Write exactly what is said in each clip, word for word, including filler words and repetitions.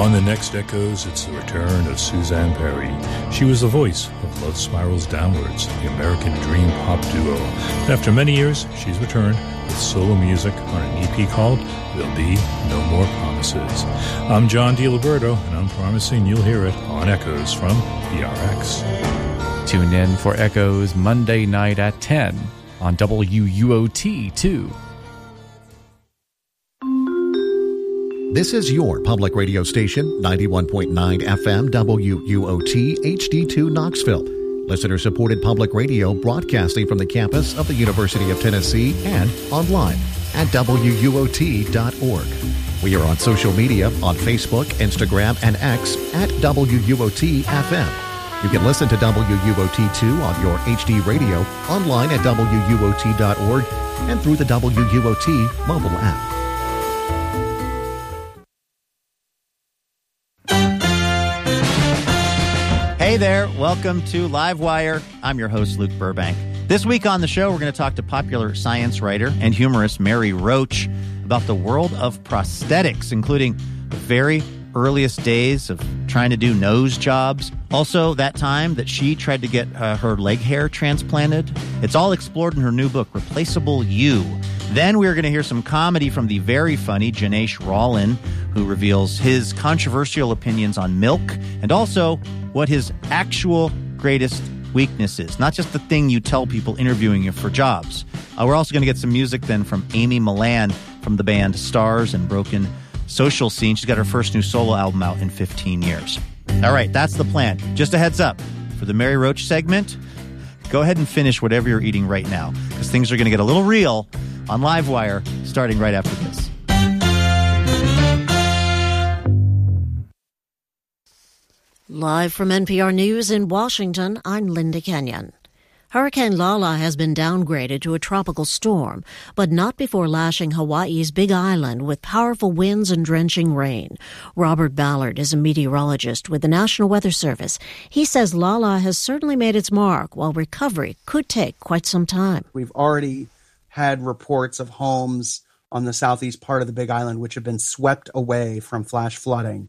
On the next Echoes, it's the return of Suzanne Perry. She was the voice of Love Spirals Downwards, the American dream pop duo. And after many years, she's returned with solo music on an E P called There'll Be No More Promises. I'm John DiLiberto, and I'm promising you'll hear it on Echoes from P R X. Tune in for Echoes Monday night at ten on W U O T two. This is your public radio station, ninety-one point nine F M W U O T H D two Knoxville. Listener-supported public radio broadcasting from the campus of the University of Tennessee and online at W U O T dot org. We are on social media on Facebook, Instagram, and X at W U O T F M. You can listen to W U O T two on your H D radio, online at W U O T dot org, and through the W U O T mobile app. Hey there, welcome to Livewire. I'm your host, Luke Burbank. This week on the show, we're going to talk to popular science writer and humorist Mary Roach about the world of prosthetics, including the very earliest days of trying to do nose jobs. Also, that time that she tried to get uh, her leg hair transplanted. It's all explored in her new book, Replaceable You. Then we're going to hear some comedy from the very funny Janesh Rollin, who reveals his controversial opinions on milk and also what his actual greatest weakness is. Not just the thing you tell people interviewing you for jobs. Uh, we're also going to get some music then from Amy Millan from the band Stars and Broken Social Scene. She's got her first new solo album out in fifteen years. All right, that's the plan. Just a heads up, for the Mary Roach segment, go ahead and finish whatever you're eating right now, because things are going to get a little real on Livewire starting right after this. Live from N P R News in Washington, I'm Linda Kenyon. Hurricane Lala has been downgraded to a tropical storm, but not before lashing Hawaii's Big Island with powerful winds and drenching rain. Robert Ballard is a meteorologist with the National Weather Service. He says Lala has certainly made its mark, while recovery could take quite some time. We've already had reports of homes on the southeast part of the Big Island which have been swept away from flash flooding.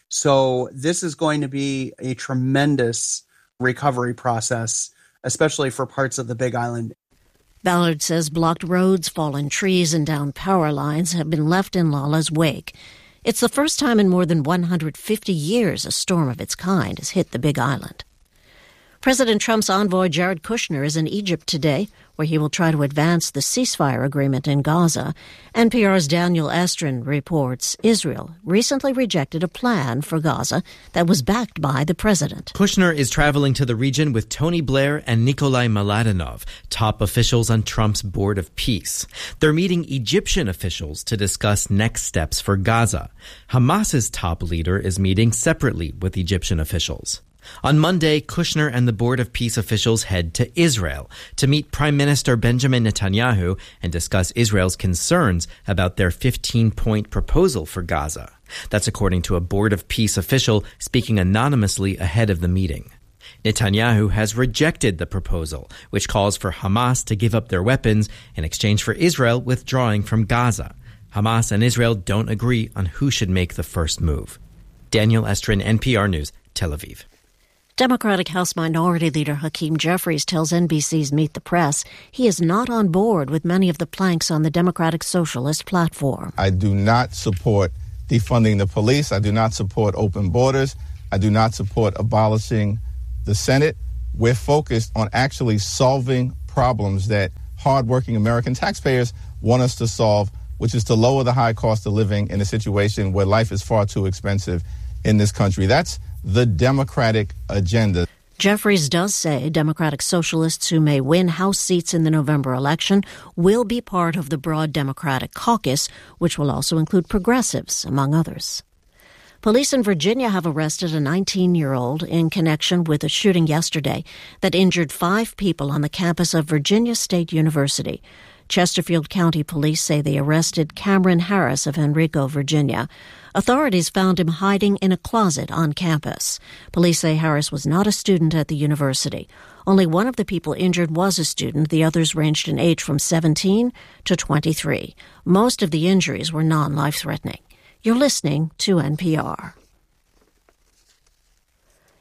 So this is going to be a tremendous recovery process, especially for parts of the Big Island. Ballard says blocked roads, fallen trees, and downed power lines have been left in Lala's wake. It's the first time in more than one hundred fifty years a storm of its kind has hit the Big Island. President Trump's envoy Jared Kushner is in Egypt today, where he will try to advance the ceasefire agreement in Gaza. N P R's Daniel Estrin reports Israel recently rejected a plan for Gaza that was backed by the president. Kushner is traveling to the region with Tony Blair and Nikolai Mladenov, top officials on Trump's Board of Peace. They're meeting Egyptian officials to discuss next steps for Gaza. Hamas's top leader is meeting separately with Egyptian officials. On Monday, Kushner and the Board of Peace officials head to Israel to meet Prime Minister Benjamin Netanyahu and discuss Israel's concerns about their fifteen-point proposal for Gaza. That's according to a Board of Peace official speaking anonymously ahead of the meeting. Netanyahu has rejected the proposal, which calls for Hamas to give up their weapons in exchange for Israel withdrawing from Gaza. Hamas and Israel don't agree on who should make the first move. Daniel Estrin, N P R News, Tel Aviv. Democratic House Minority Leader Hakeem Jeffries tells N B C's Meet the Press he is not on board with many of the planks on the Democratic Socialist platform. I do not support defunding the police. I do not support open borders. I do not support abolishing the Senate. We're focused on actually solving problems that hardworking American taxpayers want us to solve, which is to lower the high cost of living in a situation where life is far too expensive in this country. That's the Democratic agenda. Jeffries does say Democratic Socialists who may win House seats in the November election will be part of the broad Democratic caucus, which will also include progressives, among others. Police in Virginia have arrested a nineteen-year-old in connection with a shooting yesterday that injured five people on the campus of Virginia State University. Chesterfield County Police say they arrested Cameron Harris of Henrico, Virginia. Authorities found him hiding in a closet on campus. Police say Harris was not a student at the university. Only one of the people injured was a student. The others ranged in age from seventeen to twenty-three. Most of the injuries were non-life-threatening. You're listening to N P R.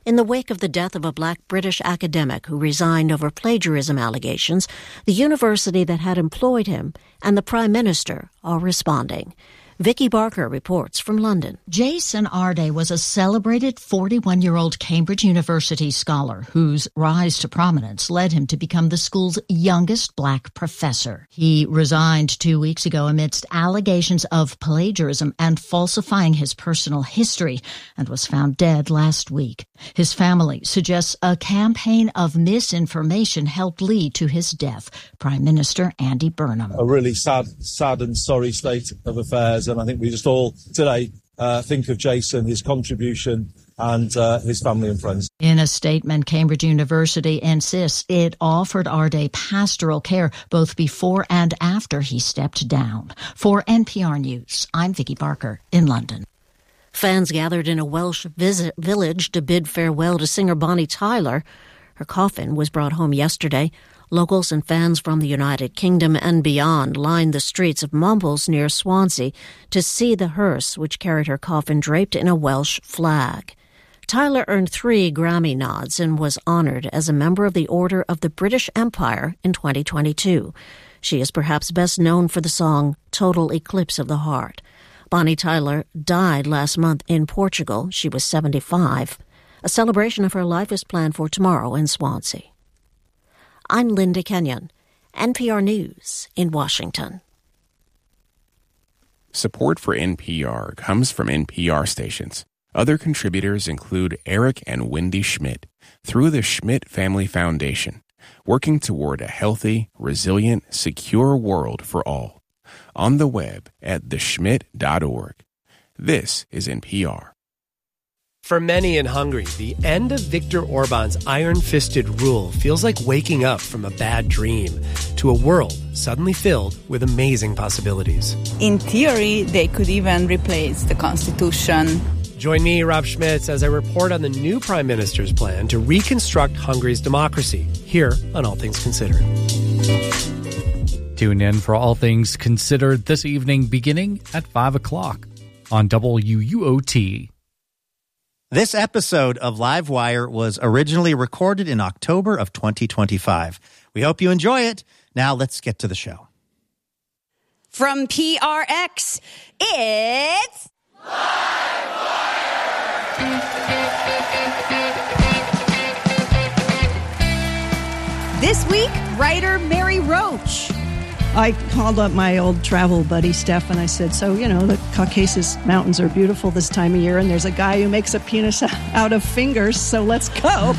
In the wake of the death of a black British academic who resigned over plagiarism allegations, the university that had employed him and the Prime Minister are responding. Vicky Barker reports from London. Jason Arde was a celebrated forty-one-year-old Cambridge University scholar whose rise to prominence led him to become the school's youngest black professor. He resigned two weeks ago amidst allegations of plagiarism and falsifying his personal history and was found dead last week. His family suggests a campaign of misinformation helped lead to his death. Prime Minister Andy Burnham. A really sad, sad and sorry state of affairs. And I think we just all today uh, think of Jason, his contribution, and uh, his family and friends. In a statement, Cambridge University insists it offered Arde pastoral care both before and after he stepped down. For N P R News, I'm Vicky Barker in London. Fans gathered in a Welsh visit village to bid farewell to singer Bonnie Tyler. Her coffin was brought home yesterday. Locals and fans from the United Kingdom and beyond lined the streets of Mumbles near Swansea to see the hearse, which carried her coffin draped in a Welsh flag. Tyler earned three Grammy nods and was honored as a member of the Order of the British Empire in twenty twenty-two. She is perhaps best known for the song Total Eclipse of the Heart. Bonnie Tyler died last month in Portugal. She was seventy-five. A celebration of her life is planned for tomorrow in Swansea. I'm Linda Kenyon, N P R News in Washington. Support for N P R comes from N P R stations. Other contributors include Eric and Wendy Schmidt through the Schmidt Family Foundation, working toward a healthy, resilient, secure world for all. On the web at the schmidt dot org. This is N P R. For many in Hungary, the end of Viktor Orban's iron-fisted rule feels like waking up from a bad dream to a world suddenly filled with amazing possibilities. In theory, they could even replace the constitution. Join me, Rob Schmitz, as I report on the new Prime Minister's plan to reconstruct Hungary's democracy, here on All Things Considered. Tune in for All Things Considered this evening beginning at five o'clock on W U O T. This episode of Livewire was originally recorded in October of twenty twenty-five. We hope you enjoy it. Now let's get to the show. From P R X, it's Livewire! This week, writer Mary Roach. I called up my old travel buddy, Steph, and I said, so, you know, the Caucasus Mountains are beautiful this time of year, and there's a guy who makes a penis out of fingers, so let's go.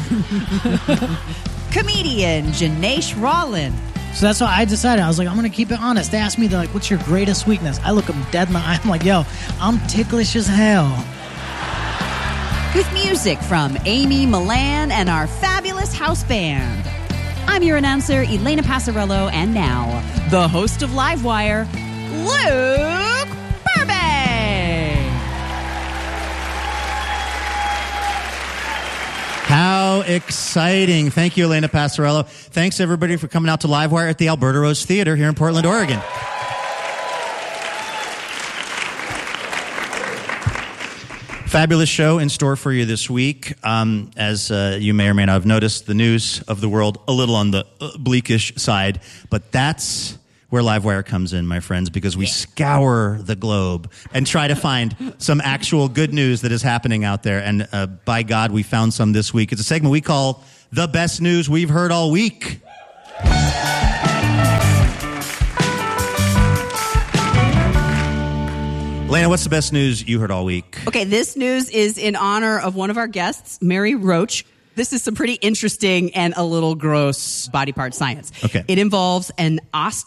Comedian Janesh Rollin. So that's why I decided. I was like, I'm going to keep it honest. They asked me, they're like, what's your greatest weakness? I look them dead in the eye. I'm like, yo, I'm ticklish as hell. With music from Amy Milan and our fabulous house band. I'm your announcer, Elena Passarello, and now, the host of Livewire, Luke Burbank. How exciting. Thank you, Elena Passarello. Thanks, everybody, for coming out to Livewire at the Alberta Rose Theater here in Portland, Oregon. Fabulous show in store for you this week. Um, as uh, you may or may not have noticed, the news of the world a little on the uh, bleakish side, but that's where Livewire comes in, my friends, because we yeah. scour the globe and try to find some actual good news that is happening out there. And uh, by God, we found some this week. It's a segment we call The Best News We've Heard All Week. Lana, what's the best news you heard all week? Okay, this news is in honor of one of our guests, Mary Roach. This is some pretty interesting and a little gross body part science. Okay. It involves an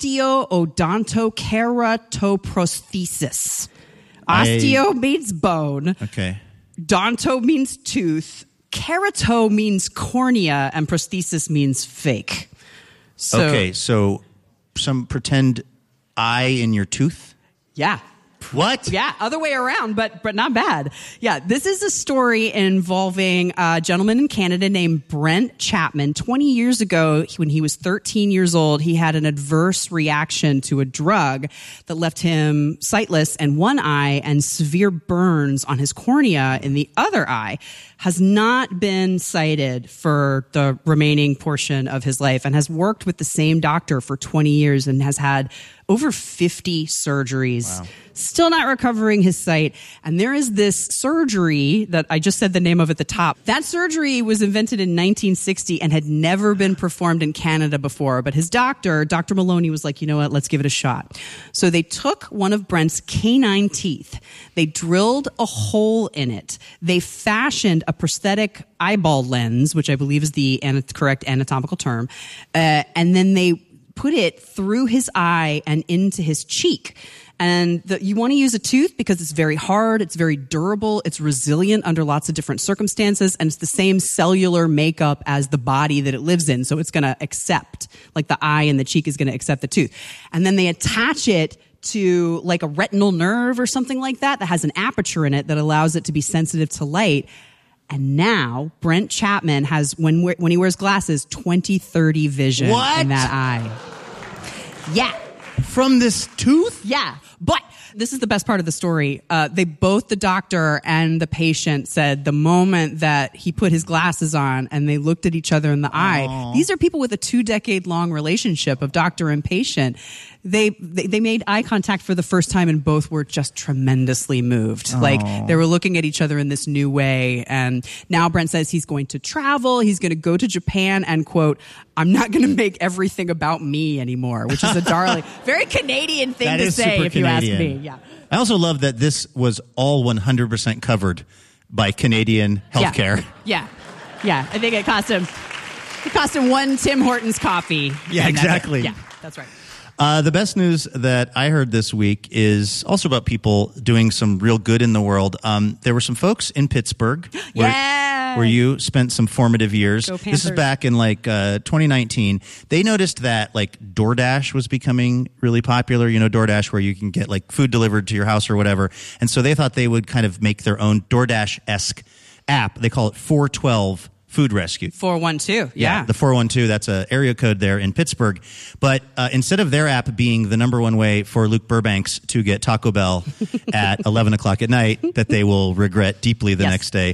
osteoodontokeratoprosthesis. Osteo I... means bone. Okay. Donto means tooth. Kerato means cornea, and prosthesis means fake. So, okay, so some pretend eye in your tooth? Yeah. What? Yeah, other way around, but but not bad. Yeah, this is a story involving a gentleman in Canada named Brent Chapman. twenty years ago, when he was thirteen years old, he had an adverse reaction to a drug that left him sightless in one eye and severe burns on his cornea in the other eye. Has not been sighted for the remaining portion of his life and has worked with the same doctor for twenty years and has had over fifty surgeries. Wow. Still not recovering his sight. And there is this surgery that I just said the name of at the top. That surgery was invented in nineteen sixty and had never been performed in Canada before. But his doctor, Doctor Maloney, was like, you know what, let's give it a shot. So they took one of Brent's canine teeth. They drilled a hole in it. They fashioned a prosthetic eyeball lens, which I believe is the correct anatomical term. Uh, and then they put it through his eye and into his cheek. And the, you want to use a tooth because it's very hard, it's very durable, it's resilient under lots of different circumstances, and it's the same cellular makeup as the body that it lives in. So it's going to accept, like the eye and the cheek is going to accept the tooth. And then they attach it to like a retinal nerve or something like that that has an aperture in it that allows it to be sensitive to light. And now Brent Chapman has, when when he wears glasses, twenty thirty vision what? in that eye. Yeah. From this tooth? Yeah. But this is the best part of the story. Uh, they both, the doctor and the patient, said the moment that he put his glasses on and they looked at each other in the eye, Aww. These are people with a two decade long relationship of doctor and patient. They, they they made eye contact for the first time and both were just tremendously moved. Aww. Like they were looking at each other in this new way. And now Brent says he's going to travel. He's going to go to Japan and, quote, I'm not going to make everything about me anymore, which is a darling, very Canadian thing That to is say super if you ask Canadian. me. Yeah. I also love that this was all one hundred percent covered by Canadian healthcare. Yeah. Yeah. Yeah. I think it cost him, it cost him one Tim Hortons coffee. Yeah, And that's it. exactly. Yeah, that's right. Uh, the best news that I heard this week is also about people doing some real good in the world. Um, there were some folks in Pittsburgh where, yeah. where you spent some formative years. Go This is Panthers. back in like uh, twenty nineteen. They noticed that like DoorDash was becoming really popular. You know, DoorDash where you can get like food delivered to your house or whatever. And so they thought they would kind of make their own DoorDash-esque app. They call it four twelve Food Rescue. four one two. Yeah. The four one two, that's a area code there in Pittsburgh. But uh, instead of their app being the number one way for Luke Burbanks to get Taco Bell at eleven o'clock at night that they will regret deeply the Yes. next day,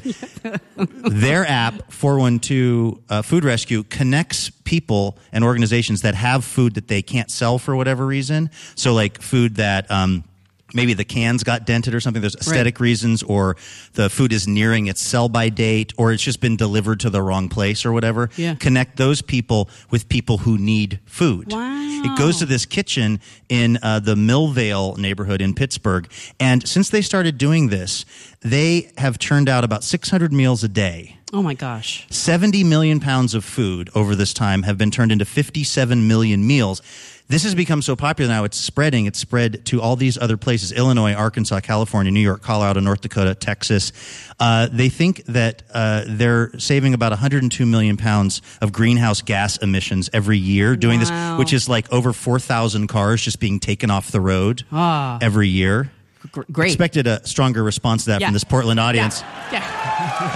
their app, four one two uh, Food Rescue, connects people and organizations that have food that they can't sell for whatever reason. So like food that... Um, Maybe the cans got dented or something. There's aesthetic right. reasons, or the food is nearing its sell-by date, or it's just been delivered to the wrong place or whatever. Yeah. Connect those people with people who need food. Wow. It goes to this kitchen in uh, the Millvale neighborhood in Pittsburgh. And since they started doing this, they have churned out about six hundred meals a day. Oh, my gosh. seventy million pounds of food over this time have been turned into fifty-seven million meals. This has become so popular now, it's spreading. It's spread to all these other places, Illinois, Arkansas, California, New York, Colorado, North Dakota, Texas. Uh, they think that uh, they're saving about one hundred two million pounds of greenhouse gas emissions every year doing Wow. this, which is like over four thousand cars just being taken off the road Ah. every year. Gr- great. Expected a stronger response to that Yeah. from this Portland audience. Yeah. yeah. I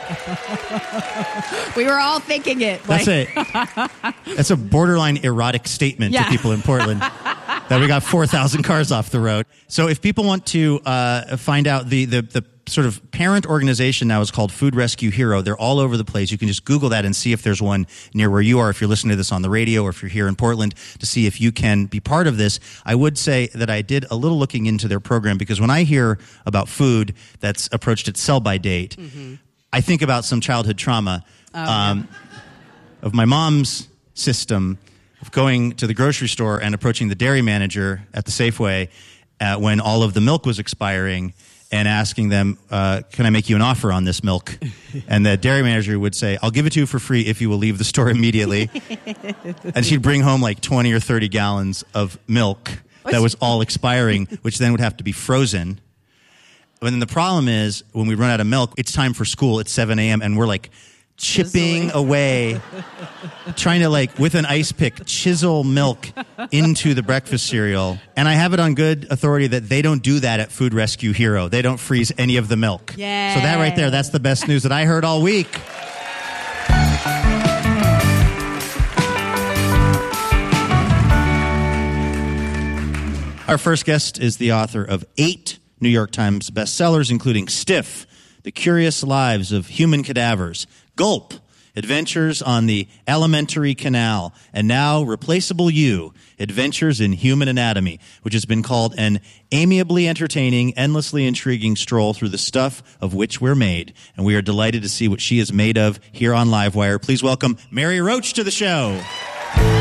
feel like We were all thinking it. That's like, a that's a borderline erotic statement Yeah. to people in Portland that we got four thousand cars off the road. So if people want to uh, find out, the, the the sort of parent organization now is called Food Rescue Hero. They're all over the place. You can just Google that and see if there's one near where you are, if you're listening to this on the radio or if you're here in Portland, to see if you can be part of this. I would say that I did a little looking into their program, because when I hear about food that's approached its sell-by date, mm-hmm. I think about some childhood trauma. Oh, um, of my mom's system of going to the grocery store and approaching the dairy manager at the Safeway uh, when all of the milk was expiring and asking them, uh, can I make you an offer on this milk? And the dairy manager would say, I'll give it to you for free if you will leave the store immediately. And she'd bring home like twenty or thirty gallons of milk that was all expiring, which then would have to be frozen. But then the problem is, when we run out of milk, it's time for school. It's seven a.m. and we're like chipping away, trying to, like, with an ice pick, chisel milk into the breakfast cereal. And I have it on good authority that they don't do that at Food Rescue Hero. They don't freeze any of the milk. Yay. So that right there, that's the best news that I heard all week. Our first guest is the author of eight New York Times bestsellers, including Stiff, The Curious Lives of Human Cadavers, Gulp, Adventures on the Alimentary Canal, and now Replaceable You, Adventures in Human Anatomy, which has been called an amiably entertaining, endlessly intriguing stroll through the stuff of which we're made. And we are delighted to see what she is made of here on Livewire. Please welcome Mary Roach to the show.